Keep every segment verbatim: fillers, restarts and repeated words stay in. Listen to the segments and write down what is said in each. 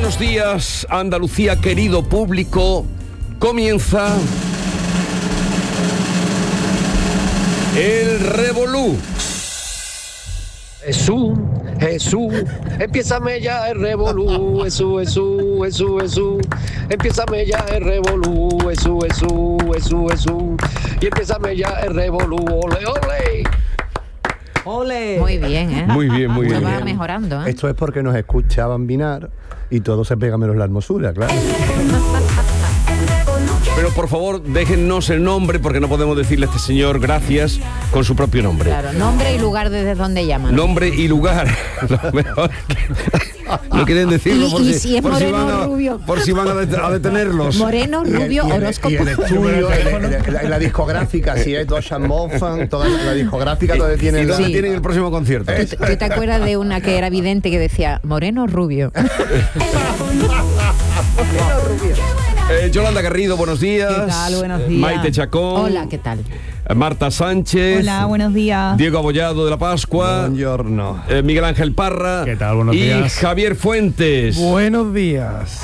Buenos días, Andalucía, querido público. Comienza el Revolú. Jesús, Jesús, empiézame ya el revolú, Jesús, Jesús, Jesús, Jesús, empiézame ya el revolú, Jesús, Jesús, Jesús, Jesús, y empiézame ya el revolú, ole, ole. ¡Ole! Muy bien, ¿eh? Muy bien, muy bien. Va mejorando, ¿eh? Esto es porque nos escucha Bambinar y todo se pega menos la hermosura, claro. Pero por favor, déjennos el nombre porque no podemos decirle a este señor gracias con su propio nombre. Claro, nombre y lugar desde donde llaman. Nombre y lugar. Lo mejor que- no quieren decirlo Y- por y si, si es por si moreno van a, rubio. por si van a, det- a detenerlos. Moreno, rubio, y el, horóscopo. y el estudio, el- el- la, la discográfica, si es Dosha Moffan, toda la discográfica, todo tiene... ¿Y dónde Sí. tienen el próximo concierto? ¿Tú, tú te acuerdas de una que era vidente que decía moreno, rubio? Eh, Yolanda Garrido, buenos días. ¿Qué tal? Buenos días. Maite Chacón. Hola, ¿qué tal? Marta Sánchez. Hola, buenos días. Diego Abollado de la Pascua. Buongiorno. eh, Miguel Ángel Parra. ¿Qué tal? Buenos y días. Javier Fuentes. Buenos días.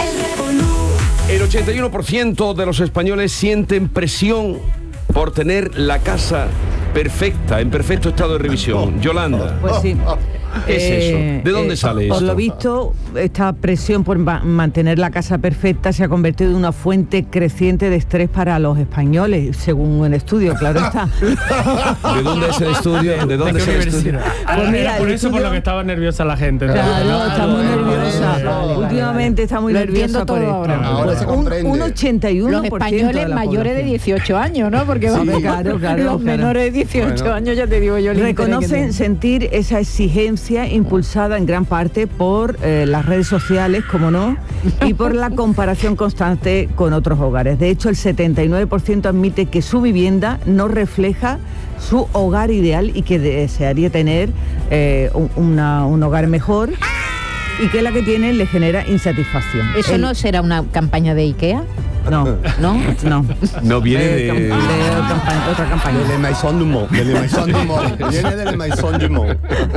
El ochenta y uno por ciento de los españoles sienten presión por tener la casa perfecta, en perfecto estado de revisión. Yolanda. Pues sí. ¿Qué es eso? ¿De dónde sale Por esto? lo visto, esta presión por ma- mantener la casa perfecta se ha convertido en una fuente creciente de estrés para los españoles, según un estudio, claro está. ¿De dónde es el estudio? ¿De dónde ¿De es qué el estudio? universidad? Pues Era mira, por el eso por estudio- lo que estaba nerviosa la gente. ¿no? Claro, Ah, está muy vale, nerviosa. vale, vale, vale. Últimamente está muy Lo nerviosa entiendo por todo esto. ahora. Ahora Pues se un, comprende. un ochenta y uno Los por ciento españoles de la mayores de población. dieciocho años, ¿no? Porque vamos, Sí, claro, claro, los claro. menores de dieciocho Bueno. años, ya te digo yo. el interés que Reconocen tienen. sentir esa exigencia impulsada en gran parte por eh, las redes sociales, como no, y por la comparación constante con otros hogares. De hecho, el setenta y nueve por ciento admite que su vivienda no refleja su hogar ideal y que desearía tener eh, un, una- un hogar mejor y que la que tiene le genera insatisfacción. ¿Eso El- no será una campaña de IKEA? No, ¿No? no. No viene Eh, de... cam- de campaña- otra campaña. De la Maison du Monde, de la Maison du Monde. Viene de la Maison du Monde.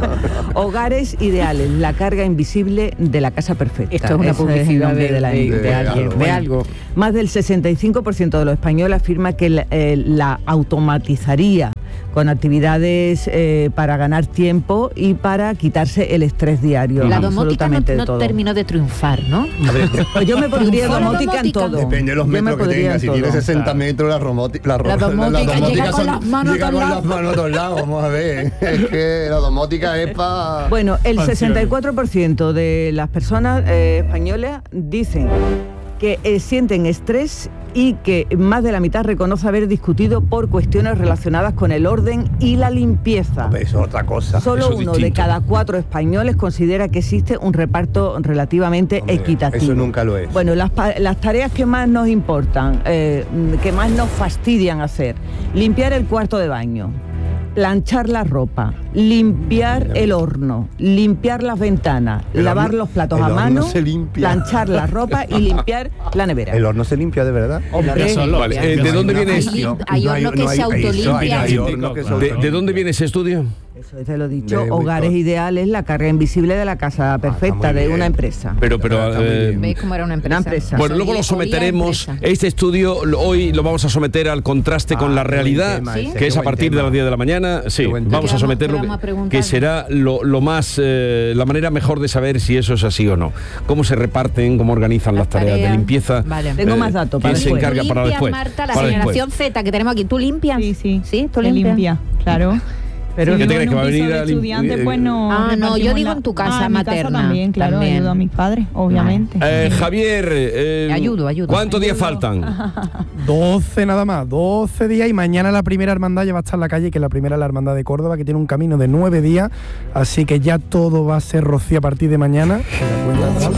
Hogares ideales, la carga invisible de la casa perfecta. Esto es una Ese el publicidad nombre de, la- de- de de alguien, algo. de algo. Más del sesenta y cinco por ciento de los españoles afirma que la, eh, la automatizaría con actividades eh, para ganar tiempo y para quitarse el estrés diario. La domótica no, absolutamente de no todo. terminó de triunfar, ¿no? Pues yo me pondría Triunfó la domótica en domótica. todo. Depende de los Yo me metros que pondría tenga. en Si todo. tiene sesenta metros, la, romoti- la, ro- La domótica llega con son- las manos llega a todos con lados. las manos a todos lados. Vamos a ver. Es que la domótica es para... Bueno, el Pensiones. sesenta y cuatro por ciento de las personas eh, españolas dicen que eh, sienten estrés y que más de la mitad reconoce haber discutido por cuestiones relacionadas con el orden y la limpieza. Eso es otra cosa. Solo eso es uno de distinto. cada cuatro españoles considera que existe un reparto relativamente Hombre, equitativo. eso nunca lo es. Bueno, las, pa- las tareas que más nos importan, eh, que más nos fastidian hacer: limpiar el cuarto de baño, planchar la ropa, limpiar el horno, limpiar las ventanas, El lavar horno- los platos el a horno mano, se limpia. planchar la ropa y limpiar la nevera. ¿El horno se limpia de verdad? Hombre, Solo. Vale, eh, ¿de dónde viene Hay esto? lim- hay horno que se eso, autolimpia. hay horno que se ¿De, autolimpia. de dónde viene ese estudio? Eso te lo he dicho, De- hogares de- ideales, la carga invisible de la casa perfecta muy de bien. una empresa. Pero, pero... Está muy eh, bien. ¿Veis cómo era una empresa? Una empresa. Bueno, luego lo Olía- someteremos, olía a empresa. este estudio lo- hoy lo vamos a someter al contraste con Ah, la qué realidad, buen tema ¿Sí? ese, que qué es a buen partir de tema. las diez de la mañana. Sí, Qué buen tema. vamos a ¿Qué vamos- someterlo, qué vamos a preguntar? que será lo, lo más, eh, la manera mejor de saber si eso es así o no. Cómo se reparten, cómo organizan las, Las tareas, de tareas. limpieza. Vale. Tengo más datos ¿Quién para se después. encarga ¿Tú para limpias, después? Marta, la Para generación Z que tenemos aquí? ¿Tú limpias? Sí, sí. ¿Sí? ¿Tú Se limpias? limpia, claro. Pero Si ¿qué te vivo crees, en que un va a piso venir de a lim- estudiante, pues no. Ah, no, yo repartimos digo la- en tu casa Ah, en mi casa materna, también, claro, también. ayudo a mis padres, obviamente. Eh, Javier, eh, Ayudo, ayudo. ¿cuántos días faltan? doce nada más, doce días y mañana la primera hermandad ya va a estar en la calle, que es la primera la hermandad de Córdoba, que tiene un camino de nueve días, así que ya todo va a ser rocío a partir de mañana. Que la cuenta atrás.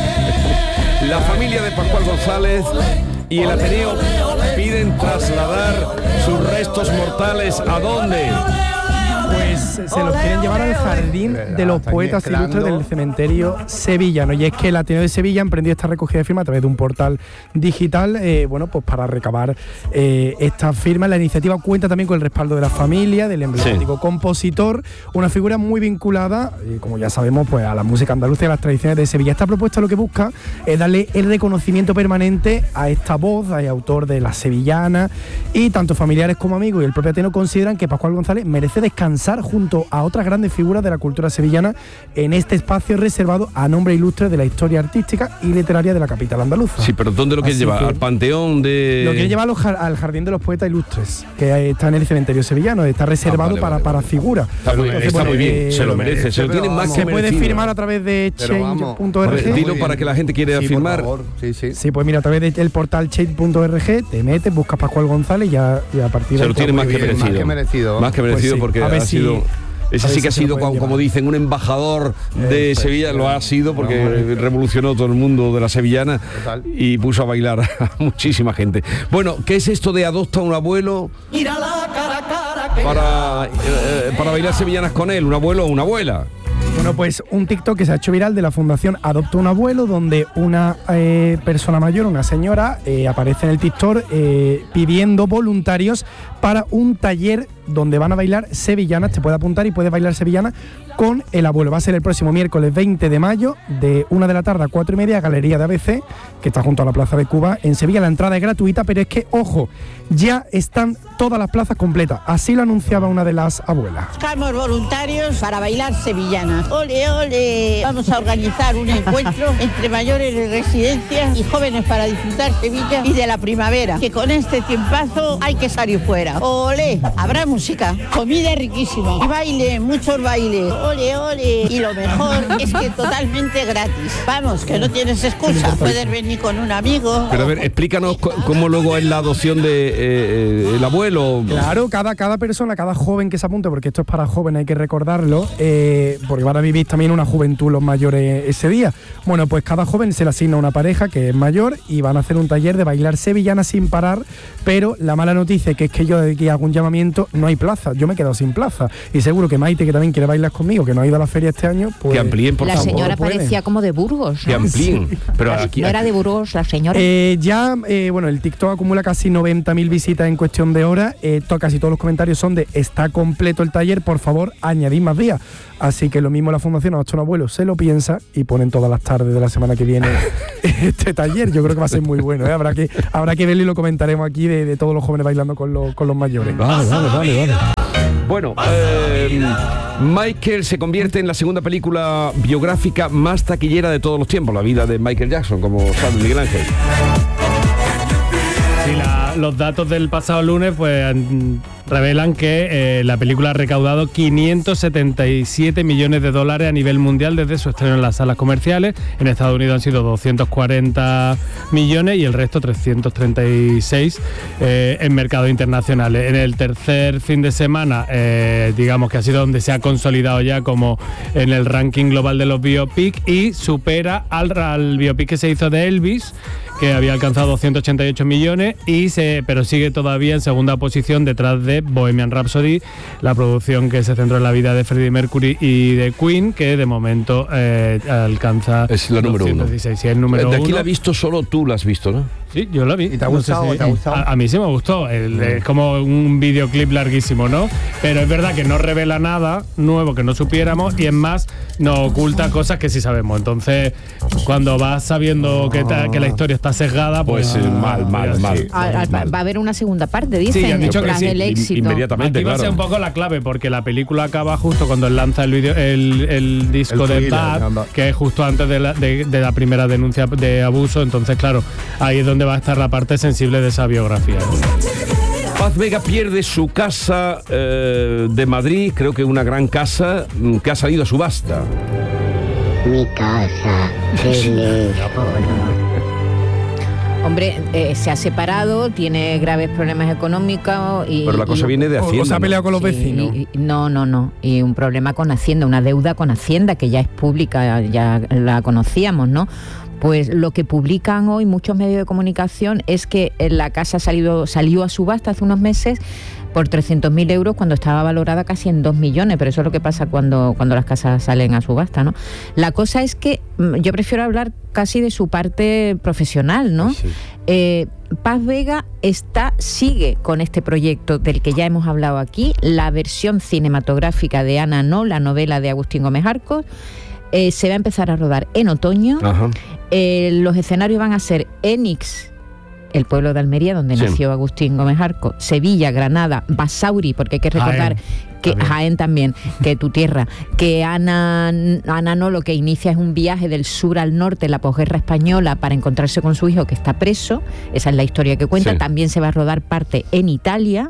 La familia de Pascual González y el Ateneo piden trasladar sus restos mortales ¿a dónde? Pues se los quieren llevar al jardín de los poetas ilustres del cementerio sevillano. Y es que el Ateneo de Sevilla ha emprendido esta recogida de firmas a través de un portal digital, eh, bueno, pues para recabar eh, estas firmas. La iniciativa cuenta también con el respaldo de la familia, del emblemático sí. compositor, una figura muy vinculada, eh, como ya sabemos, pues a la música andaluza y a las tradiciones de Sevilla. Esta propuesta lo que busca es darle el reconocimiento permanente a esta voz, a autor de La Sevillana, y tanto familiares como amigos y el propio Ateneo consideran que Pascual González merece descansar junto a otras grandes figuras de la cultura sevillana en este espacio reservado a nombres ilustres de la historia artística y literaria de la capital andaluza. Sí, pero ¿dónde lo quieren llevar? ¿Al panteón de...? Lo quieren llevar al Jardín de los Poetas Ilustres, que está en el cementerio sevillano, está reservado ah, vale, para, vale, para vale. figuras. Está muy, Entonces, está bueno, muy bien, eh, se lo merece, se lo tienen más que Se puede merecido. firmar a través de change punto org. Dilo para que la gente quiera sí, firmar. Sí, sí. Sí, pues mira, a través del portal change punto org te metes, buscas Pascual González y, ya, y a partir de... Se lo tiene más que, merecido. más que merecido. Más que merecido pues sí, porque ha si, sido... Ese sí que ha sido, como, como dicen, un embajador de eh, Sevilla, lo ha sido porque no, revolucionó todo el mundo de la sevillana total. Y puso a bailar a muchísima gente. Bueno, ¿qué es esto de adopta un abuelo para, eh, para bailar sevillanas con él? ¿Un abuelo o una abuela? Bueno, pues un TikTok que se ha hecho viral de la Fundación Adopta un Abuelo, donde una eh, persona mayor, una señora, eh, aparece en el TikTok eh, pidiendo voluntarios para un taller donde van a bailar sevillanas. Te puede apuntar y puedes bailar sevillanas con el abuelo. Va a ser el próximo miércoles veinte de mayo, de una de la tarde a cuatro y media, Galería de A B C, que está junto a la Plaza de Cuba, en Sevilla. La entrada es gratuita, pero es que, ojo, ya están todas las plazas completas. Así lo anunciaba una de las abuelas. Buscamos voluntarios para bailar sevillanas. ¡Ole, ole! Vamos a organizar un encuentro entre mayores de residencias y jóvenes para disfrutar Sevilla y de la primavera, que con este tiempazo hay que salir fuera. ¡Ole! Habrá música, comida riquísima y baile, muchos bailes. ¡Ole, ole! Y lo mejor es que totalmente gratis. Vamos, que no tienes excusa. Puedes venir con un amigo. Pero a ver, explícanos cómo luego es la adopción de eh, el abuelo. Claro, cada, cada persona, cada joven que se apunte, porque esto es para jóvenes, hay que recordarlo, eh, porque van a vivir también una juventud los mayores ese día. Bueno, pues cada joven se le asigna una pareja que es mayor y van a hacer un taller de bailar sevillana sin parar, pero la mala noticia es que es que yo desde que hago un llamamiento no hay plaza, yo me he quedado sin plaza y seguro que Maite, que también quiere bailar conmigo, que no ha ido a la feria este año, pues... Que amplíen, por la favor. La señora parecía como de Burgos, ¿no? Que amplíen. Sí. Pero aquí, no era de Burgos la señora. Eh, ya, eh, bueno, el TikTok acumula casi noventa mil visitas en cuestión de horas, eh, to, casi todos los comentarios son de está completo el taller, por favor, añadid más días. Así que lo mismo la Fundación Adopta un Abuelo se lo piensa y ponen todas las tardes de la semana que viene este taller. Yo creo que va a ser muy bueno, ¿eh? Habrá que, habrá que verlo y lo comentaremos aquí de, de todos los jóvenes bailando con los, con los mayores. Vale, vale, vale, vale. Bueno, eh, Michael se convierte en la segunda película biográfica más taquillera de todos los tiempos, la vida de Michael Jackson, como sabe Miguel Ángel. Sí, la, los datos del pasado lunes pues revelan que eh, la película ha recaudado quinientos setenta y siete millones de dólares a nivel mundial desde su estreno en las salas comerciales. En Estados Unidos han sido doscientos cuarenta millones y el resto trescientos treinta y seis eh, en mercados internacionales. En el tercer fin de semana, eh, digamos que ha sido donde se ha consolidado ya como en el ranking global de los biopic y supera al, al biopic que se hizo de Elvis, que había alcanzado doscientos ochenta y ocho millones, y se, pero sigue todavía en segunda posición detrás de Bohemian Rhapsody, la producción que se centró en la vida de Freddie Mercury y de Queen, que de momento eh, alcanza... Es la número uno. Sí, es el número de aquí uno. La has visto solo tú, la has visto, ¿no? Sí, yo la vi. ¿Y te ha gustado? No sé si, ¿te ha gustado? A, a mí sí me gustó. El, es como un videoclip larguísimo, ¿no? Pero es verdad que no revela nada nuevo que no supiéramos y es más, nos oculta cosas que sí sabemos. Entonces, cuando vas sabiendo que, ta, que la historia está sesgada, pues, pues eh, mal, mal, mal, sí. mal, mal. Va a haber una segunda parte, dicen. Sí, han dicho que sí. El éxito. Inmediatamente, aquí claro. va a ser un poco la clave, porque la película acaba justo cuando él lanza el, video, el, el disco el de Bad, que es justo antes de la, de, de la primera denuncia de abuso. Entonces, claro, ahí es donde va a estar la parte sensible de esa biografía. Paz Vega pierde su casa eh, de Madrid, creo que una gran casa que ha salido a subasta. Mi casa, teléfono. Hombre, eh, se ha separado, tiene graves problemas económicos y... Pero la cosa y, viene de Hacienda. ¿O se ha peleado con los sí, vecinos? Y, y, no, no, no. Y un problema con Hacienda, una deuda con Hacienda que ya es pública, ya la conocíamos, ¿no? Pues lo que publican hoy muchos medios de comunicación es que la casa ha salido, salió a subasta hace unos meses por trescientos mil euros cuando estaba valorada casi en dos millones, pero eso es lo que pasa cuando, cuando las casas salen a subasta, ¿no? La cosa es que yo prefiero hablar casi de su parte profesional, ¿no? Sí. Eh, Paz Vega está, sigue con este proyecto del que ya hemos hablado aquí, la versión cinematográfica de Ana No, la novela de Agustín Gómez Arcos. Eh, se va a empezar a rodar en otoño. Eh, los escenarios van a ser Enix, el pueblo de Almería, donde sí. nació Agustín Gómez Arcos, Sevilla, Granada, Basauri, porque hay que recordar Jaén. que también. Jaén también, que tu tierra, que Ana, Ana No lo que inicia es un viaje del sur al norte, la posguerra española, para encontrarse con su hijo que está preso. Esa es la historia que cuenta. Sí. También se va a rodar parte en Italia.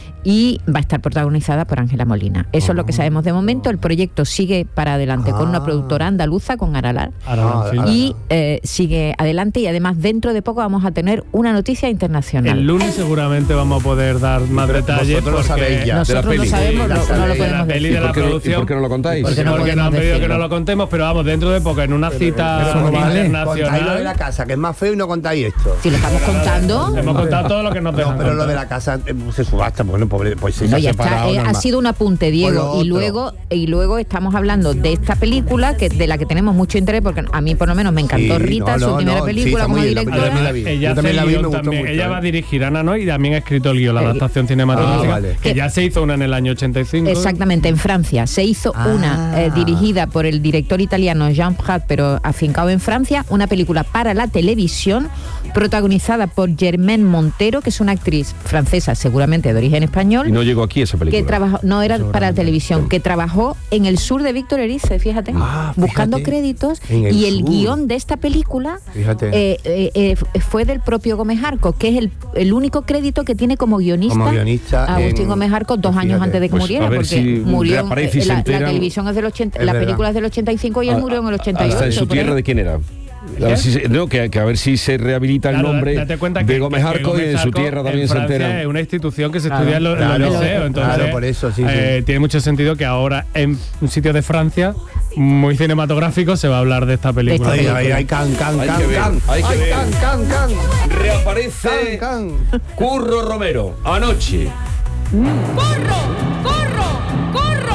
Y va a estar protagonizada por Ángela Molina. Eso oh. es lo que sabemos de momento. El proyecto sigue para adelante ah. con una productora andaluza, con Aralar, ah, y eh, sigue adelante, y además dentro de poco vamos a tener una noticia internacional. El lunes seguramente vamos a poder dar más Pero detalles. Vosotros lo sabéis ya. Nosotros de la lo sabemos, no, no lo podemos de decir. De la producción. ¿Y por qué no lo contáis? Porque no, porque nos han pedido que no lo contemos, pero vamos, dentro de poco, en una cita pero, pero, vale. internacional. Contáis lo de la casa, que es más feo, y no contáis esto. Si lo estamos contando. Hemos contado todo lo que nos dejan. No, pero lo de la casa eh, se subasta, bueno, pobre, pues se no, ya está, eh, ha sido un apunte, Diego, y luego y luego estamos hablando de esta película que de la que tenemos mucho interés, porque a mí por lo menos me encantó sí, Rita, no, su no, primera no, película sí, como directora. Además, la vi. Ella, yo también la vi, me gustó también. Mucho, ella ¿eh? va a dirigir Ana No, y también ha escrito el guión, la adaptación cinematográfica, ah, vale. que ya se hizo una en el año ochenta y cinco. Exactamente, en Francia se hizo ah. una eh, dirigida por el director italiano Jean Prat, pero afincado en Francia, una película para la televisión protagonizada por Germaine Montero, que es una actriz francesa, seguramente de origen español. Y no llegó aquí esa película. Que trabajó, no era para la televisión, que trabajó en el sur de Víctor Erice, fíjate, ah, fíjate, buscando créditos, el y el sur. guión de esta película eh, eh, eh, fue del propio Gómez Arcos, que es el, el único crédito que tiene como guionista, como guionista Agustín en, Gómez Arcos, dos fíjate, años antes de que pues muriera, porque si murió, eh, la, la televisión es del ochenta, es la película es del ochenta y cinco y él murió en el ochenta y ocho. ¿Hasta en su tierra de quién era? A ver si se, no, que, que a ver si se rehabilita el claro, nombre de que, Gómez Arcos, y en su tierra también se entera. Es una institución que se claro, estudia en los claro, liceos, entonces claro, por eso, sí, eh, sí. tiene mucho sentido que ahora en un sitio de Francia muy cinematográfico se va a hablar de esta película. Ay, ay, ay, can, can, can, can, hay que ver. can, can, can. Reaparece can, can. Curro Romero anoche. Mm. ¡Corro! ¡Corro! ¡Corro!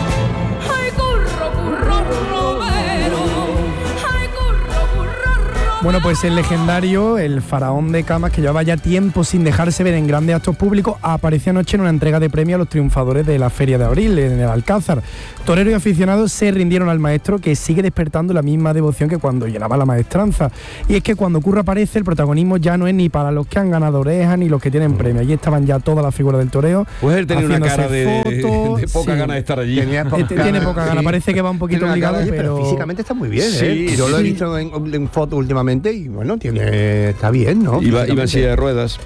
¡Ay, curro, curro, Romero! ¡Ay, curro, curro, Romero! Bueno, pues el legendario, el faraón de camas, que llevaba ya tiempo sin dejarse ver en grandes actos públicos, apareció anoche en una entrega de premio a los triunfadores de la Feria de Abril, en el Alcázar. Toreros y aficionados se rindieron al maestro, que sigue despertando la misma devoción que cuando llenaba la maestranza. Y es que cuando Curro aparece, el protagonismo ya no es ni para los que han ganado orejas ni los que tienen premio. Allí estaban ya todas las figuras del toreo. Pues él tenía una cara de, fotos, de poca sí. gana de estar allí. Tenía poca tiene gana, poca gana, sí. parece que va un poquito obligado, cara, pero... pero físicamente está muy bien, sí, ¿eh? Yo sí. lo he visto en, en fotos últimamente y bueno, tiene está bien, ¿no? Iba, iba en silla de ruedas.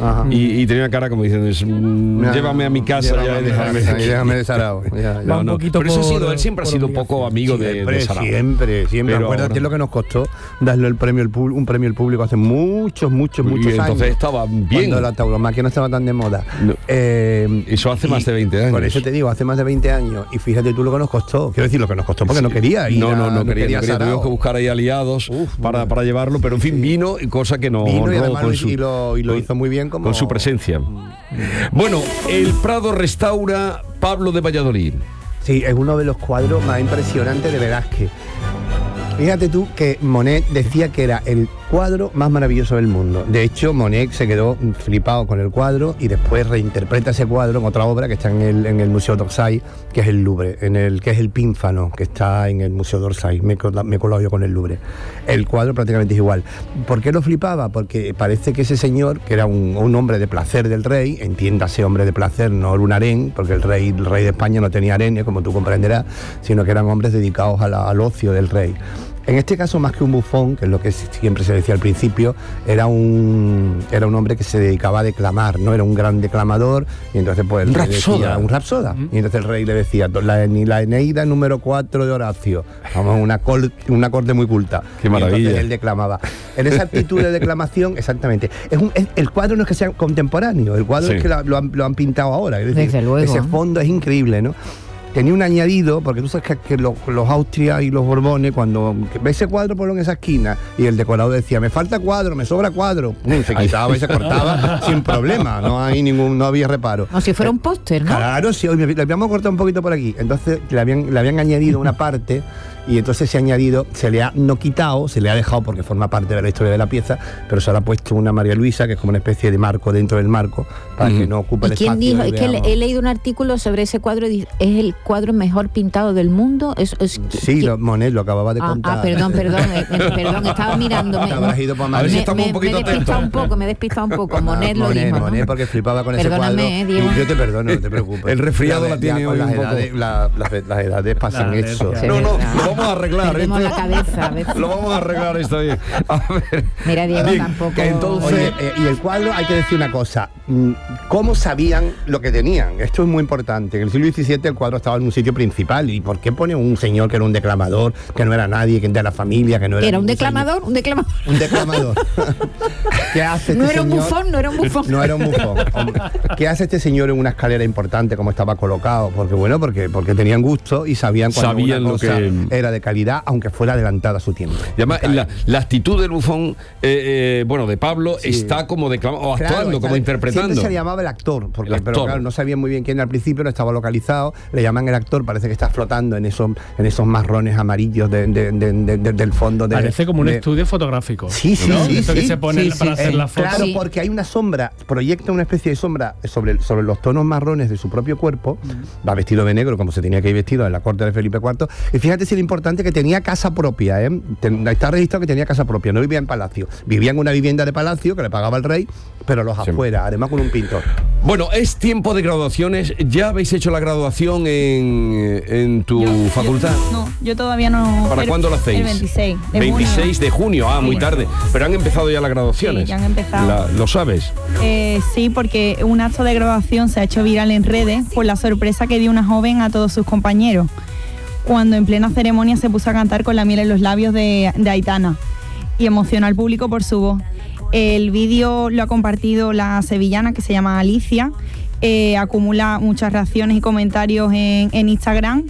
Y, y tenía una cara como diciendo, mm, llévame a mi casa ya y déjame, déjame de Sarao. No, no. Pero eso ha sido, él siempre ha sido poco amigo siempre, de, de Sarao. Siempre, siempre. Pero acuérdate ahora... lo que nos costó darle el premio, el un premio al público hace muchos, muchos, muchos y entonces años. Entonces estaba bien. Cuando la tauromaquia no estaba tan de moda. No. Eh, eso hace más de veinte años. Por eso te digo, hace más de veinte años. Y fíjate tú lo que nos costó. Quiero decir, lo que nos costó porque sí. no quería ir. No, no, no, no quería. quería, no quería tuvimos que buscar ahí aliados Uf, para, para llevarlo, pero en fin, vino, cosa que no vino honró y, con su, y, lo, y lo hizo muy bien como... con su presencia. Bueno, el Prado restaura Pablo de Valladolid. Sí, es uno de los cuadros más impresionantes de Velázquez. Fíjate tú que Monet decía que era el cuadro más maravilloso del mundo. De hecho, Monet se quedó flipado con el cuadro y después reinterpreta ese cuadro en otra obra que está en el, en el Museo d'Orsay, que es el Louvre, en el que es el Pínfano, que está en el Museo d'Orsay. Me, me he colado yo con el Louvre. El cuadro prácticamente es igual. ¿Por qué lo flipaba? Porque parece que ese señor, que era un, un hombre de placer del rey, entiéndase hombre de placer, no un harén, porque el rey, el rey de España no tenía harenes, como tú comprenderás, sino que eran hombres dedicados a la, al ocio del rey. En este caso, más que un bufón, que es lo que siempre se decía al principio, era un era un hombre que se dedicaba a declamar, ¿no? Era un gran declamador, y entonces pues el rey rapsoda. Decía, un rapsoda. Uh-huh. Y entonces el rey le decía, la, la Eneida número cuatro de Horacio, vamos, una, col, una corte muy culta. Qué maravilla. Y entonces él declamaba. En esa actitud de declamación, exactamente. Es un, es, el cuadro no es que sea contemporáneo, el cuadro sí. es que lo, lo, han, lo han pintado ahora. Es decir, desde luego. Ese fondo es increíble, ¿no? tenía un añadido, porque tú sabes que, que los, los Austrias y los Borbones, cuando ves ese cuadro, ponlo en esa esquina, y el decorador decía, me falta cuadro, me sobra cuadro, Pum, se quitaba y se cortaba sin problema, no hay ningún, no había reparo. Como si fuera un póster, ¿no? Claro, sí, hoy le habíamos cortado un poquito por aquí, entonces le habían, le habían añadido una parte. Y entonces ese añadido se le ha no quitado, se le ha dejado porque forma parte de la historia de la pieza, pero se le ha puesto una María Luisa, que es como una especie de marco dentro del marco, para mm. que no ocupe el espacio. ¿Y quién dijo? Es que le, he leído un artículo sobre ese cuadro, es el cuadro mejor pintado del mundo. Es, es, sí, lo, Monet lo acababa de ah, contar. Ah, perdón, perdón, eh, perdón, estaba mirando. Me, a ver si estamos me, un poquito me he despistado un poco, me he despistado un poco. Monet lo Monet, dijo, Monet, ¿no? porque flipaba con Perdóname, ese cuadro. Eh, y yo te perdono, no te preocupes. El resfriado la tiene hoy un poco. La, las, las edades pasan la eso. No, no, lo vamos a arreglar. La cabeza, a veces. Lo vamos a arreglar esto bien. A ver. Mira, Diego, bien, tampoco. Que entonces, Oye, eh, y el cuadro, hay que decir una cosa. ¿Cómo sabían lo que tenían? Esto es muy importante. En el siglo diecisiete el cuadro estaba en un sitio principal. ¿Y por qué pone un señor que era un declamador, que no era nadie, que de la familia, que no era... ¿Era un declamador? Señor? Un declamador. Un declamador. ¿Qué hace este no era señor? un bufón, no era un bufón. No era un bufón. Hombre. ¿Qué hace este señor en una escalera importante, como estaba colocado? Porque bueno, porque, porque tenían gusto y sabían cuando sabían una lo cosa que era de calidad, aunque fuera adelantada a su tiempo. Y además, la, la actitud del bufón, eh, eh, bueno, de Pablo, sí. está como declamando, o actuando, claro, como interpretando. Siempre se le llamaba el actor, porque el actor. Pero claro, no sabían muy bien quién al principio, no estaba localizado, le llaman el actor, parece que está flotando en esos, en esos marrones amarillos de, de, de, de, de, del fondo. De, Parece como un de, estudio fotográfico. Sí, sí, ¿no? sí. Esto sí, que se pone sí, para sí, hacer eh, la foto. Claro, sí. porque hay una sombra, proyecta una especie de sombra sobre, sobre los tonos marrones de su propio cuerpo, mm. va vestido de negro como se tenía que ir vestido en la corte de Felipe cuarto, y fíjate si lo importante que tenía casa propia, ¿eh? Está registrado que tenía casa propia, no vivía en palacio, vivía en una vivienda de palacio que le pagaba el rey, pero los sí. afuera, además con un pintor. Bueno, es tiempo de graduaciones. ¿Ya habéis hecho la graduación en, en tu yo, facultad? Yo, no, yo todavía no. ¿Para cuándo lo hacéis? El veintiséis de veintiséis junio. de junio, ah, sí. muy tarde. Pero han empezado ya las graduaciones. Sí, ya han empezado. La, ¿Lo sabes? Eh, sí, porque un acto de graduación se ha hecho viral en redes por la sorpresa que dio una joven a todos sus compañeros, cuando en plena ceremonia se puso a cantar con la miel en los labios de, de Aitana y emocionó al público por su voz. El vídeo lo ha compartido la sevillana, que se llama Alicia, eh, acumula muchas reacciones y comentarios en, en Instagram,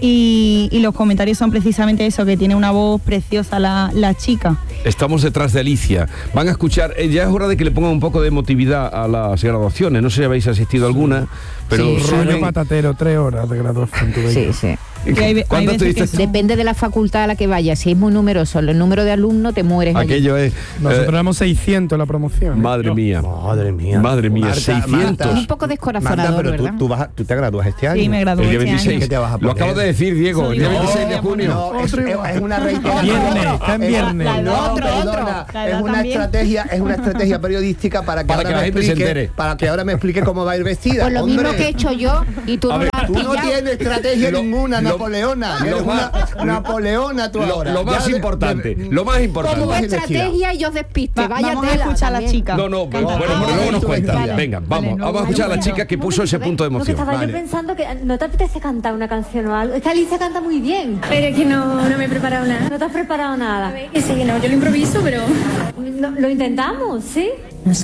y, y los comentarios son precisamente eso, que tiene una voz preciosa la, la chica. Estamos detrás de Alicia. Van a escuchar, eh, ya es hora de que le pongan un poco de emotividad a las graduaciones. No sé si habéis asistido a alguna, pero... Sí, rollo patatero, tres horas de graduación. Sí, sí. Hay, ¿Cuánto hay te son... Depende de la facultad a la que vayas. Si es muy numeroso el número de alumnos, te mueres. Aquello allí. es... Nosotros eh, éramos seiscientos la promoción. ¿eh? Madre mía. Madre mía. Madre mía, Marta, seiscientos. Marta, un poco descorazonador, Marta, pero ¿verdad? Tú, tú, vas a, tú te gradúas este año. Sí, me gradué El día este veintiséis. año. ¿Qué te vas a poner? Lo acabo de decir, Diego. Soy El día no, veintiséis de junio. No, es, es, es una reiteración. Viernes, está en viernes. La, la, No, otro, perdona, otro. es una también. estrategia, es una estrategia periodística para que Para ahora que la me gente se explique, entere. para que ahora me explique cómo va a ir vestida. Pues lo Hombre, mismo que he hecho yo y tú A no ver, la has tú no pillado. tienes estrategia Lo- ninguna, lo- napoleona. lo Eres más- una napoleona tú Lo, ahora. lo más Ya de- importante, de- lo más importante. ¿Cómo Tu vas a ir vestida? estrategia y yo despiste. Va- Vaya vamos a tela escuchar a la también. chica. No, no, bueno, Ah, bueno, vale, luego nos tú, cuentas. vale. Venga, vamos, Vale, no, vamos a escuchar a la vale. chica que puso ese punto de No, que emoción. estaba Vale. yo pensando que no te apetece cantar una canción o algo. Es que Alicia canta muy bien. Pero es que no, no me he preparado nada. No te has preparado nada. Que sí, no, yo lo improviso, pero... No, lo intentamos, ¿sí? Nos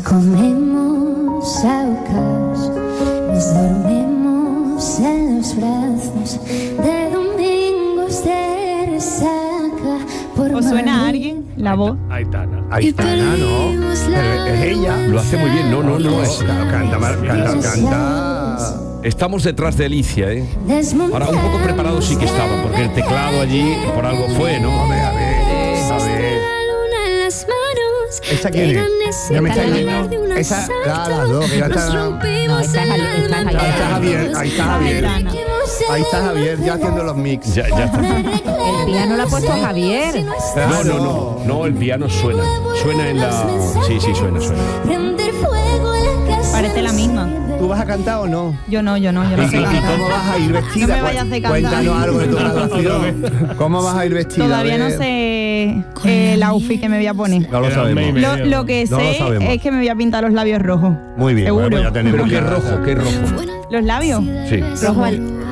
comemos aucas, nos dormimos en los brazos de domingos de resaca. Por ¿Os suena a Madrid. alguien la voz? Aitana. Aitana, no. Pero es ella. Lo hace muy bien, no, no, no. Es, Canta, mar- canta, canta. estamos detrás de Alicia, ¿eh? Ahora, un poco preparados sí que estaban, porque el teclado allí por algo fue, ¿no? A ver, a ver, a ver. ¿Esa quién es? Ya me está diciendo. Esa, ah, las dos, que ya está. No, esta es, Ali- esta es Ahí está Aitana. Javier, ahí está Javier. Ahí está Javier, ya haciendo los mix. Ya, ya está. El piano lo ha puesto Javier. No, no, no, no, el piano suena. Suena en la... Sí, sí, suena, suena. Parece la misma. ¿Tú vas a cantar o no? Yo no, yo no, yo ¿Y, no sé y cantar. cómo vas a ir vestida? No me vayas a hacer cantar. Cuéntanos algo de tu graduación. ¿Cómo vas a ir vestida? Todavía A no ver. sé el outfit que me voy a poner. No lo sabemos. Lo, lo que No lo sé sabemos. es que me voy a pintar los labios rojos. Muy bien, Seguro. bueno, pues ya tenemos Pero qué ya- rojo, qué rojo. ¿Los labios? Sí. Rojo al-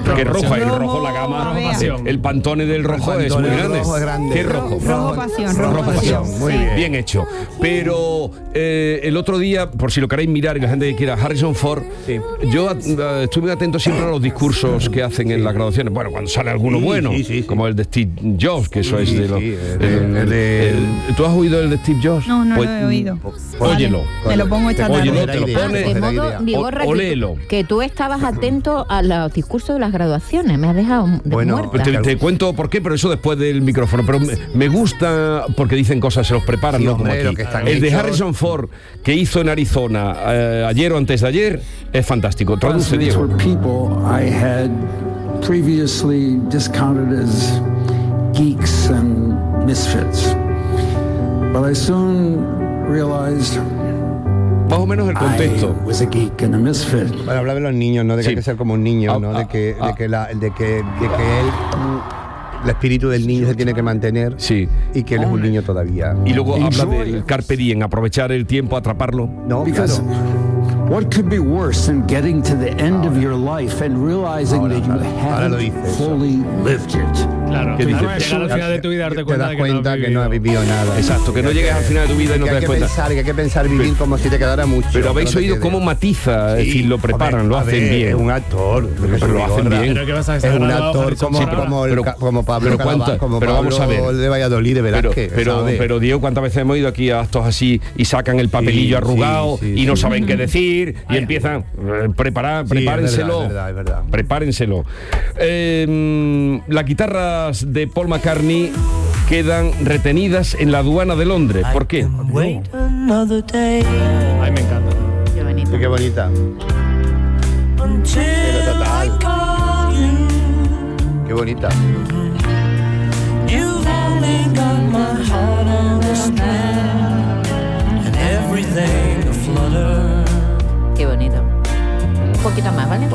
Que es rojo, el rojo, la gama, el, el Pantone del rojo el es Pantone muy del grande. rojo es grande. ¿Qué rojo? Rojo pasión, rojo, Rojo pasión. pasión. Muy Sí. bien. Bien hecho. Pero eh, el otro día, por si lo queréis mirar y la gente que quiera, Harrison Ford, sí. yo uh, estoy muy atento siempre a los discursos que hacen en las graduaciones. Bueno, cuando sale alguno sí, bueno, sí, sí, sí. como el de Steve Jobs, que eso sí, es de sí, los... sí, el, el, el de, el, ¿Tú has oído el de Steve Jobs? No, no pues, lo he oído. Óyelo. Me lo pongo esta tarde. Óyelo, te lo pones. De modo, Vigorra, o, o que, léelo. que tú estabas atento a los discursos de las graduaciones. Me has dejado de Bueno, muerta. te, te cuento por qué, pero eso después del micrófono. Pero me, me gusta porque dicen cosas, se los preparan, sí, ¿no? Como hombre, aquí. que El de hechos. Harrison Ford que hizo en Arizona eh, ayer o antes de ayer es fantástico. Traduce, Diego. People I had previously discounted as geeks and misfits, but I soon realized. Más o menos el contexto. I was a geek and a misfit. Para hablar de los niños, ¿no? De que Sí. hay que ser como un niño, Ah, ¿no? ah, De que, ah. de que, la, de que, de que él, mm, el espíritu del niño se tiene que mantener. Sí. Y que él es un niño todavía. Y luego habla del carpe diem, aprovechar el tiempo, atraparlo. No, Because claro. what could be worse than getting to the end of your life and realizing Ahora, that you ahora, ahora lo haven't dice eso. fully lived it? Claro, ¿Qué claro, dices? llegar al final de tu vida y darte Te cuenta das de que cuenta no has que no has vivido. vivido nada. Exacto, que no llegues al final de tu vida y no que te hay das que cuenta. pensar, que hay que pensar vivir como si te quedara mucho. Pero habéis que no te oído quede. cómo matiza, es Sí, decir, lo preparan, hombre, lo a hacen ver, bien. Es un actor, Pero lo hacen bien. Pero ¿qué vas a Es un grabado actor Harrison como, Ford ahora? como, el, Pero- ca- como Pablo pero Carabajal, cuánta- como pero Pablo vamos a ver. de Valladolid, de Pero, Velázquez. pero, ¿sabes? pero Diego, ¿cuántas veces hemos ido aquí a actos así y sacan el papelillo Sí, arrugado sí, sí, y no sí. saben qué decir y empiezan eh, preparar, Sí, prepárenselo, es verdad, es verdad, es verdad. prepárenselo. Eh, las guitarras de Paul McCartney quedan retenidas en la aduana de Londres. ¿Por qué? Ay, me encanta. Qué bonito. Sí, qué bonita. Pero total. Qué bonita. Qué bonito. Un poquito más, ¿vale?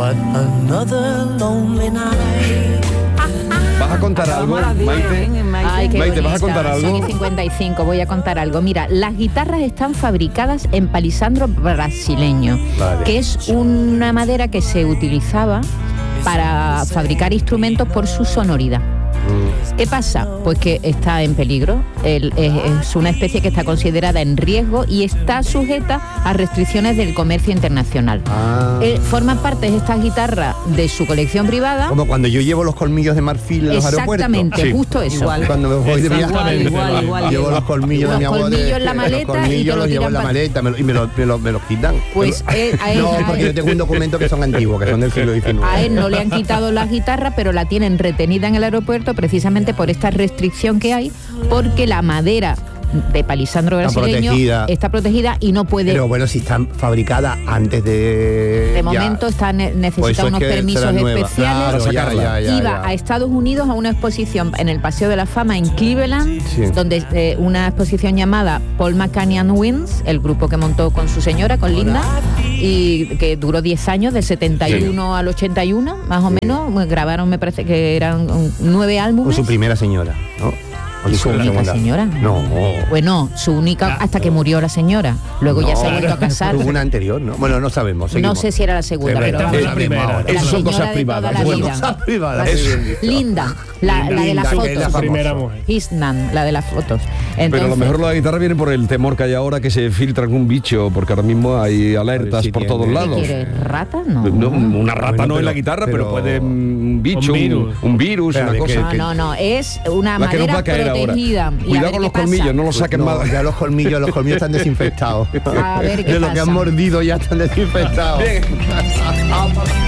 ¿Vas a contar algo, Maite? Ay, qué Maite, ¿vas a bonita. contar algo? Son y cincuenta y cinco, voy a contar algo. Mira, las guitarras están fabricadas en palisandro brasileño, Vale. que es una madera que se utilizaba para fabricar instrumentos por su sonoridad. ¿Qué pasa? Pues que está en peligro. El- es, es una especie que está considerada en riesgo y está sujeta a restricciones del comercio internacional. Ah. Eh, forman parte de estas guitarras de su colección privada. Como cuando yo llevo los colmillos de marfil en los aeropuertos. Exactamente, Sí. justo eso. Igual. Cuando me voy de viaje, Igual, igual, igual. llevo los colmillos Los de mi abuela. colmillos en la maleta los colmillos y te lo los llevo en tiran la pa- maleta me lo- y me los me lo, me los quitan. Pues, eh, a él- no, a porque él- yo tengo un documento que son antiguos, que son del siglo diecinueve. A él no le han quitado las guitarras, pero la tienen retenida en el aeropuerto precisamente por esta restricción que hay, porque la madera de palisandro Está brasileño protegida. está protegida y no puede. Pero bueno, si están fabricadas antes de... de ya. momento está ne- necesita Pues eso es unos que permisos será nueva. especiales. Claro, ya, ya, ya, Iba ya. a Estados Unidos a una exposición en el Paseo de la Fama en Cleveland, Sí. donde eh, una exposición llamada Paul McCartney and Wings, el grupo que montó con su señora, con Linda, y que duró diez años, del setenta y uno al ochenta y uno, más o menos. Grabaron, me parece que eran um, nueve Con álbumes. su primera señora, ¿no? Con ¿Su única segunda. señora? No. Bueno, su única, hasta que murió la señora. Luego ya se ha vuelto a casar. Hubo una anterior, ¿no? Bueno, no sabemos. No seguimos. sé si era la segunda, Es pero verdad, fue no la sabemos primera. ahora. la Esas son señora cosas de privadas. toda la Bueno, vida. cosas privadas. Pues, muy bien dicho. Linda, la, la de las Linda, que es la fotos. famosa. Primera mujer. Hisnan, la de las fotos. Pero a lo Entonces, mejor la guitarra viene por el temor que hay ahora que se filtra algún bicho, porque ahora mismo hay alertas Sí por tiene. todos ¿Qué lados. ¿qué quieres? ¿Rata? No. No, una rata Bueno, no en la pero- guitarra, pero, pero- puede un bicho, Un un virus. un virus, Espera, una de cosa. que- No, no, no, es una La que nos va madera a caer ahora. protegida. Y a Cuidado ver con qué los pasa. colmillos, no los saquen No, más. ya los colmillos, los colmillos están desinfectados. A ver qué De lo que pasa. han mordido ya están desinfectados. Bien.